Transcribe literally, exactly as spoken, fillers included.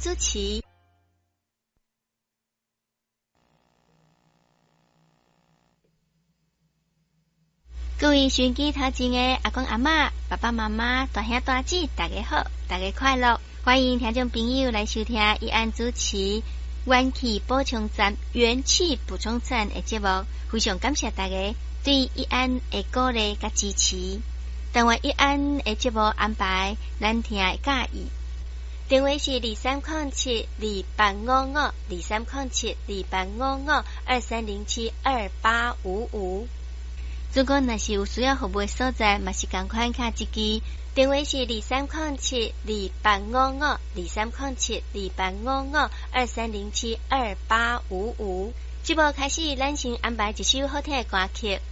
主持。各位收音机头前的阿公阿嬷、爸爸妈妈、大兄大姐，大家好，大家快乐！欢迎听众朋友来收听义安主持元气补充站、元气补充站的节目，非常感谢大家对义安的鼓励甲支持。但愿义安的节目安排，咱听会介意。电话是二三零七二八五五二三零七二八五五二三零七二八五五。如果若是有需要服务的所在，嘛是共款卡一支。电话是二三零七二八五五二三零七二八五五二三零七二八五五。节目开始，咱先安排一首好听的歌曲。